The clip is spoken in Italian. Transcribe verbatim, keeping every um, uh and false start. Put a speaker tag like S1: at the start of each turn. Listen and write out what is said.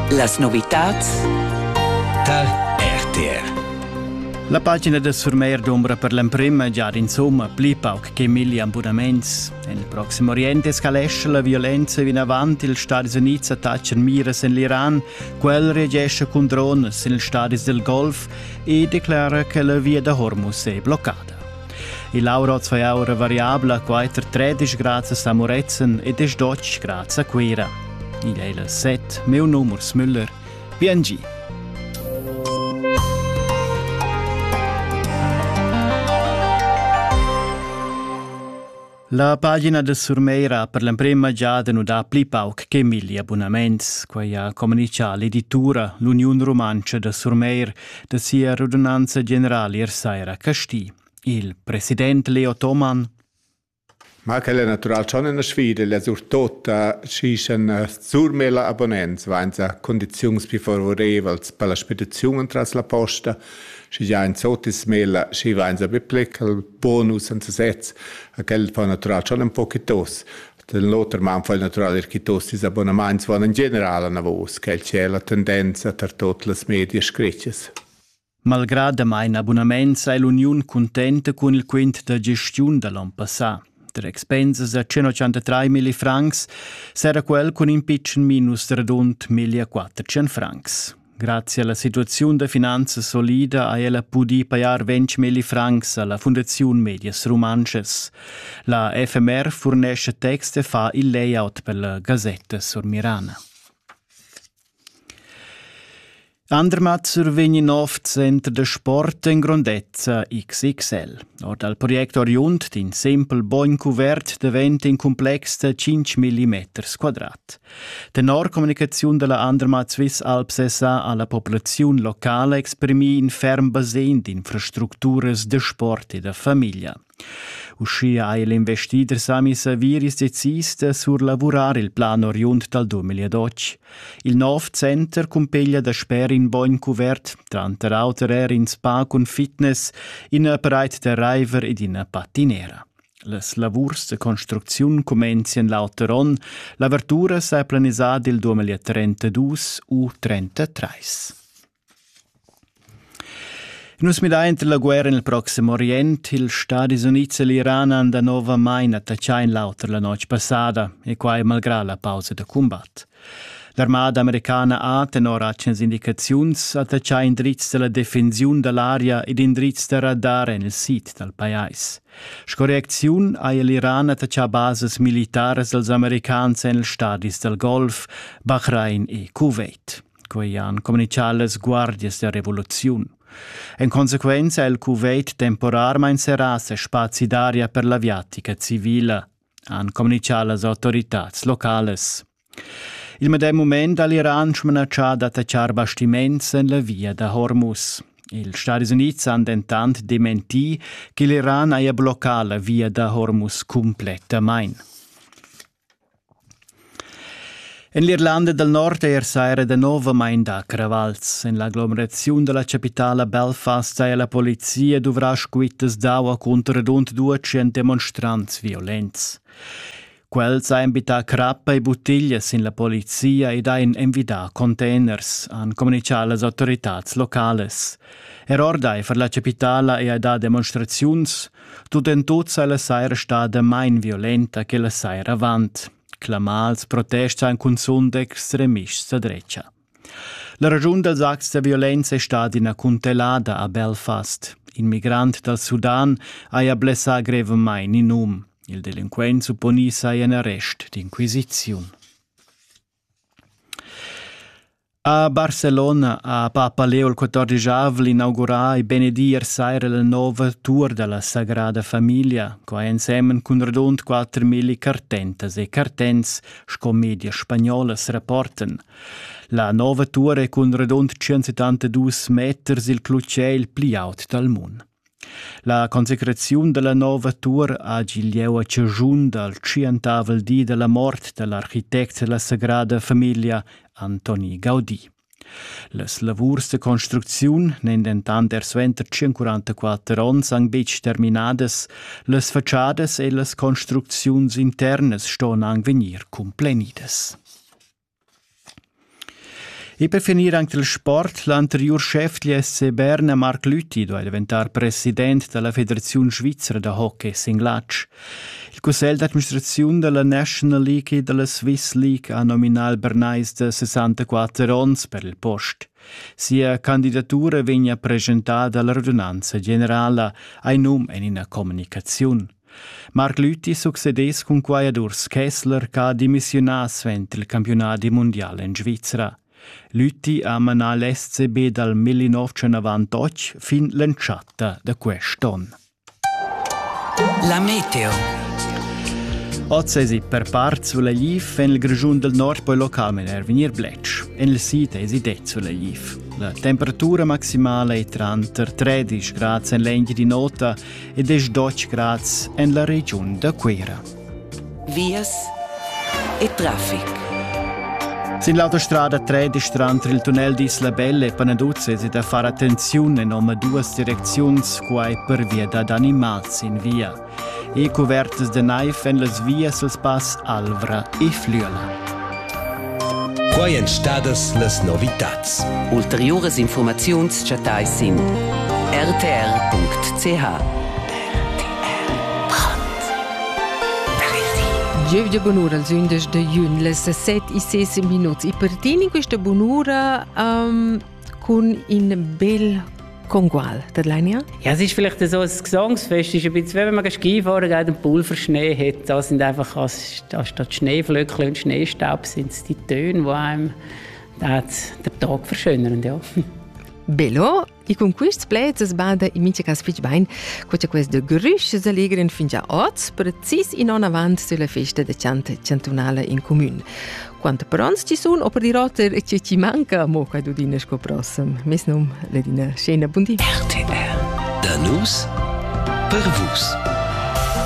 S1: Las novitats
S2: da R T R.
S3: La pagina del Surmeir d'Ombra per l'emprema già insomma pli pauc che mille abbonaments. Nel prossimo Oriente scalesce la violenza in avanti, il Stati Uniti attacciano miras in l'Iran, quel reagisce con drones negli stati del Golf e dichiara che la via da Hormuz è bloccata. Il lauro zwei ore variabile, quater tredici gradi a Moretzen e dodici gradi a Quera. Il è il set, meu numero Müller, P N G. La pagina del Surmeira per l'emprema già non dà pli pauc che mille abbonaments, quai ha comunicato l'editura l'Unione Romancia de Surmeir de sia Radunanza Generale Ersaira Casti. Il presidente Leo Thoman.
S4: Ma che è naturale, c'è una sfida, le surtota ci sono surmela abbonaments, vanno condizioni più favorevoli per la spedizione tra la posta. Si già in sotis mela si va in biblica il bonus in setz a quel fa natural schon un pochitos del loter man fa natural er kitos dis abbonaments van in general na vos che c'è la tendenza per tutte le medie scricces.
S3: Malgrado mein abbonaments è l'Unione contenta con il quint de gestione dell'anno passato. Der expenses a centocinquantatré mila francs sarà quel con un piccin minus de redond millequattrocento francs. Grazie alla situazione di finanza solida ha ella pudi pagare venti mila francs alla Fondazione Medias Romanches. La F M R fornisce text e fa il layout per la Gazzetta Surmirana. Andermatt survegni nov centro de sport in grandezza X X L. Or dal progetto Orient din semple bon cuvert diventa in complex de cinque millimetri quadrat. Tenor comunicazione della Andermatt Swiss Alps S A alla popolazione locale esprimi in ferm basen di infrastrutture de sport e de famiglia. Uscì a l'investidor Sami Saviris decis sur lavorare il piano Orient dal duemiladodici. Il nuovo center compeglia da sper in bon cuvert, tranta router in spa con fitness, in apparat de river ed in patinera. Les lavurs de construzione comenziano l'auteron, l'apertura s'è planisata il duemilatrentadue u trentatré. Nus mi da entre la guerra nel Prossimo Oriente, il Stati Uniti e l'Iran hanno nova mai attaccato in l'auto la notte passata, e qua malgrado la pausa di combatto. L'armata americana ha, tenor accens indicazioni, attaccato in dritz della difensione dell'aria ed in dritz del radar nel sito del paese. Scorreazione ha l'Iran attaccato bases militari dels americani negli stati del Golf, Bahrain e Kuwait, cui hanno comunicato le guardie della rivoluzione. In conseguenza, il Kuwait temporarmente serrasse spazi d'aria per l'aviatica civile, hanno comunicato le autorità locali. Il medesimo momento l'Iran smenaccia ad attaccare bastimenti nella via da Hormuz. Gli Stati Uniti hanno intanto dementito che l'Iran ha bloccato la via da Hormuz completamente. In l'Irlanda del Nord è ersaira de nova main da cravals. In l'agglomerazione della capitale Belfast e la polizia dovrà squittas d'aua contro rund duecento demonstranti violenti. Quels ha invitato crappa e bottiglie in la polizia ed ha invitato containers, hanno comunicato le autorità locali. Er ordai per la capitale e ha dato dimostrazioni, tutto in tutto la saira stata main violenta che la saira avanti. Clamals protesta in consum d'extremisti a dreccia. La ragione dels atti di violenza è stata una contelada a Belfast. Il migrante dal Sudan ha blessato gravemente in nome. Il delinquente supponisse un arresto d'inquisizione. A Barcellona, a Papa Leo il quattordicesimo inaugurò e benedì ieri la nuova tour della Sagrada Famiglia, che insieme con rond quattromila cartentas e cartens scommedie spagnole rapportano. La nuova tour è con rond centosettantadue metri il clucciel più alto del mondo. La consecrazione della nuova tour ha giglieu a Ciagiun dal centesimo dì della morte dell'architetto della Sagrada Famiglia Antoni Gaudí. Les lavurs de construcziun, nendentant er centocinquantaquattro ans ang bec terminades, les faciades e les construcziuns internes ston ang venir complenides. E per finire anche il sport, l'anterior chef di S C Berna, Marc Lüthi, doveva diventare presidente della Federazione Svizzera di Hockey Singlatsch. Il Consiglio d'amministrazione della National League e della Swiss League ha nominato il Bernais de sessantaquattro anni per il posto. Sia candidatura vegna presentata alla radunanza generale ai nome e in una comunicazione. Marc Lüthi succedesse con Urs Kessler che ha dimissionato durante il campionato mondiale in Svizzera. Lüthi ha menato l'S C B dal millenovecentonovantotto fin all'enciata da quest'anno.
S2: La meteo.
S3: Oggi per parte sulla G I F e nel Grigiun del Nord poi localmente venire blecci e nel sito è det sulla G I F. La temperatura maximale è tredici gradi in Legna di Nota e dodici gradi nella regione da Quera.
S2: Vias e traffic.
S3: Sin l'autostrada tredici tra il tunnel di Isla Bella e Panaduzze si da fare attenzione in nome due direzioni quai per via da animali in via. E covertes de naif en las vias als pass Alvra e Flüela.
S2: Quai en stadas las novitats.
S1: Ulteriores informaziuns chatai sin r t r punct c h.
S5: Giovia bonura, als undici de giugno, le sette e sei minuti. I partini in questa bonura um, con in bel Kongual, Tadlania?
S6: Ja, es ist vielleicht so ein Gesangsfest. Es ist ein bisschen, wenn man Skifahren geht und Pulverschnee hat, da sind einfach anstatt Schneeflöckchen und Schneestaub sind es die Töne, die einem den Tag verschönern. Ja.
S5: Bello, e con questo plezzo sbada in mince cas fitch bain, quace quest de grüsch se legren fin già oz, precis in on avant sulla festa de cante cantonale in comune. Quante perons ci sono, o per di rotter e ci manca, mo ca du dine sco prossem. Mes num, le dina scena bundi.
S2: R T R. Da nus per vus.